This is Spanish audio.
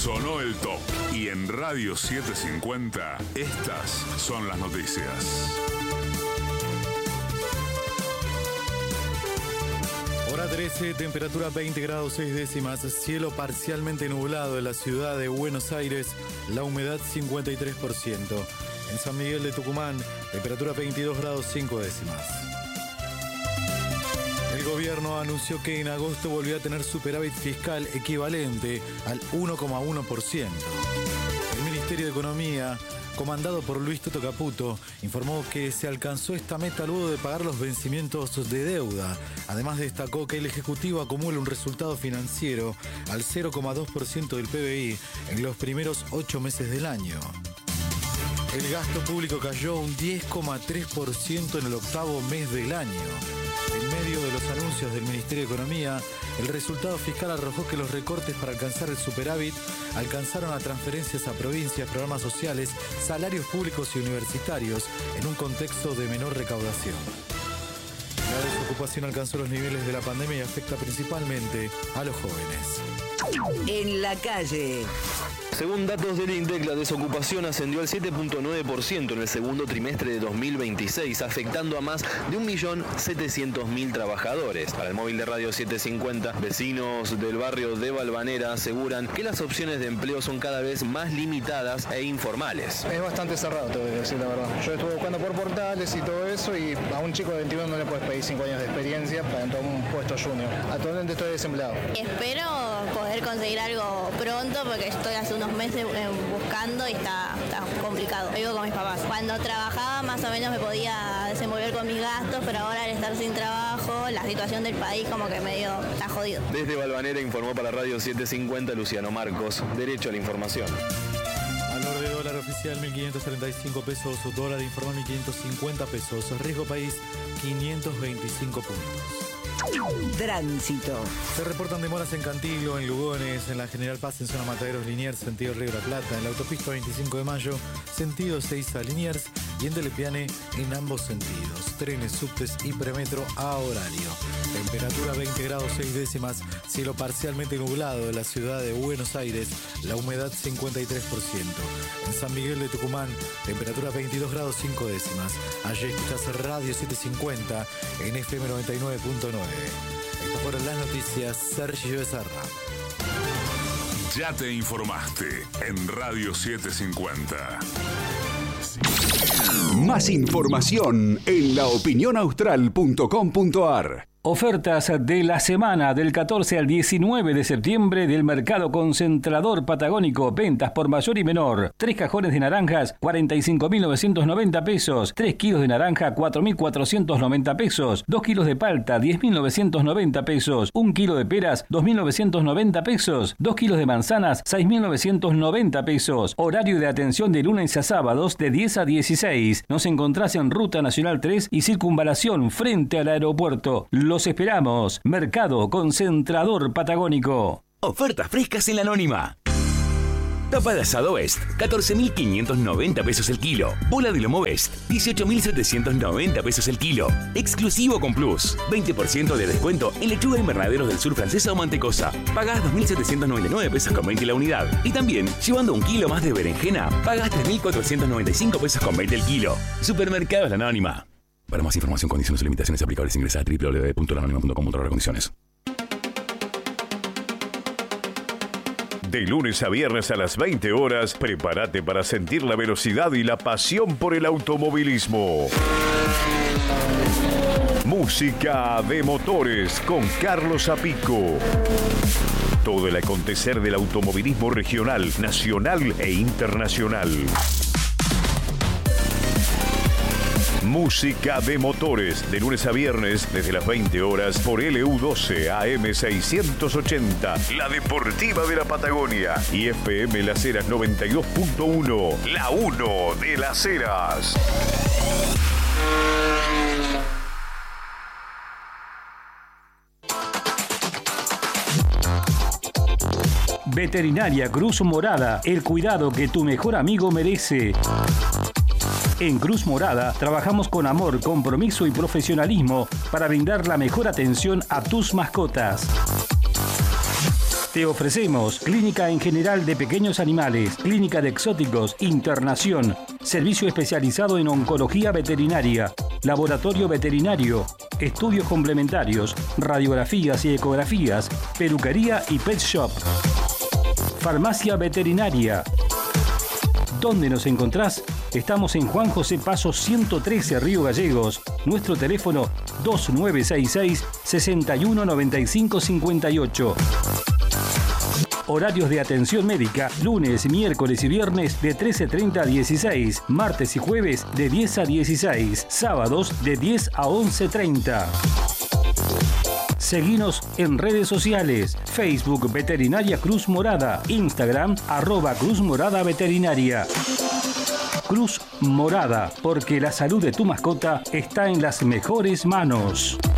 Sonó el top. Y en Radio 750, estas son las noticias. Hora 13, temperatura 20 grados 6 décimas, cielo parcialmente nublado en la ciudad de Buenos Aires, la humedad 53%. En San Miguel de Tucumán, temperatura 22 grados 5 décimas. El gobierno anunció que en agosto volvió a tener superávit fiscal equivalente al 1,1%. El Ministerio de Economía, comandado por Luis Toto Caputo, informó que se alcanzó esta meta luego de pagar los vencimientos de deuda. Además destacó que el Ejecutivo acumula un resultado financiero al 0,2% del PBI en los primeros 8 meses del año. El gasto público cayó un 10,3% en el octavo mes del año. En medio de los anuncios del Ministerio de Economía, el resultado fiscal arrojó que los recortes para alcanzar el superávit alcanzaron a transferencias a provincias, programas sociales, salarios públicos y universitarios en un contexto de menor recaudación. La desocupación alcanzó los niveles de la pandemia y afecta principalmente a los jóvenes. En la calle. Según datos del INDEC, la desocupación ascendió al 7,9% en el segundo trimestre de 2026, afectando a más de 1.700.000 trabajadores. Para el móvil de Radio 750, vecinos del barrio de Valvanera aseguran que las opciones de empleo son cada vez más limitadas e informales. Es bastante cerrado, te voy a decir la verdad. Yo estuve buscando por portales y todo eso, y a un chico de 21 no le puedes pedir 5 años de experiencia para entrar a un puesto junior. Actualmente estoy desempleado. Espero poder conseguir algo pronto porque estoy hace unos meses buscando y está complicado. Vivo con mis papás. Cuando trabajaba más o menos me podía desenvolver con mis gastos, pero ahora al estar sin trabajo, la situación del país como que medio está jodido. Desde Valvanera informó para Radio 750 Luciano Marcos. Derecho a la información. Valor de dólar oficial 1.535 pesos, dólar informal 1.550 pesos, riesgo país 525 puntos. Tránsito. Se reportan demoras en Cantilo, en Lugones, en la General Paz, en zona Mataderos Liniers, sentido Río de la Plata, en la autopista 25 de Mayo, sentido Seiza Liniers y en Telepiane en ambos sentidos. Trenes, subtes y premetro a horario. Temperatura 20 grados 6 décimas, cielo parcialmente nublado en la ciudad de Buenos Aires, la humedad 53%. En San Miguel de Tucumán, temperatura 22 grados 5 décimas. Allí escuchás Radio 750 en FM 99.9. Estas fueron las noticias. Sergio Becerra. Ya te informaste en Radio 750. Más información en laopinionaustral.com.ar. Ofertas de la semana del 14 al 19 de septiembre del Mercado Concentrador Patagónico. Ventas por mayor y menor. 3 cajones de naranjas, 45.990 pesos. 3 kilos de naranja, 4.490 pesos. 2 kilos de palta, 10.990 pesos. 1 kilo de peras, 2.990 pesos. 2 kilos de manzanas, 6.990 pesos. Horario de atención de lunes a sábados de 10 a 16. Nos encontrás en Ruta Nacional 3 y Circunvalación frente al aeropuerto. Los esperamos. Mercado Concentrador Patagónico. Ofertas frescas en la Anónima. Tapa de asado Best, 14.590 pesos el kilo. Bola de lomo Best, 18.790 pesos el kilo. Exclusivo con Plus, 20% de descuento en lechuga invernaderos del sur francesa o mantecosa. Pagás 2.799 pesos con 20 la unidad. Y también, llevando 1 kilo más de berenjena, pagás 3.495 pesos con 20 el kilo. Supermercados La Anónima. Para más información, condiciones y limitaciones aplicables, ingresa a www.lanonima.com/condiciones. De lunes a viernes a las 20 horas, prepárate para sentir la velocidad y la pasión por el automovilismo. Música de motores con Carlos Apico. Todo el acontecer del automovilismo regional, nacional e internacional. Música de motores, de lunes a viernes, desde las 20 horas, por LU12 AM 680, la deportiva de la Patagonia, y FM Las Heras 92.1, la 1 de Las Heras. Veterinaria Cruz Morada, el cuidado que tu mejor amigo merece. En Cruz Morada trabajamos con amor, compromiso y profesionalismo para brindar la mejor atención a tus mascotas. Te ofrecemos clínica en general de pequeños animales, clínica de exóticos, internación, servicio especializado en oncología veterinaria, laboratorio veterinario, estudios complementarios, radiografías y ecografías, peluquería y pet shop. Farmacia veterinaria. ¿Dónde nos encontrás? Estamos en Juan José Paso 113, Río Gallegos. Nuestro teléfono 2966 6195 58. Horarios de atención médica, lunes, miércoles y viernes de 13:30 a 16, martes y jueves de 10 a 16, sábados de 10 a 11:30. Seguinos en redes sociales, Facebook Veterinaria Cruz Morada, Instagram @Cruz Morada Veterinaria. Cruz Morada, porque la salud de tu mascota está en las mejores manos.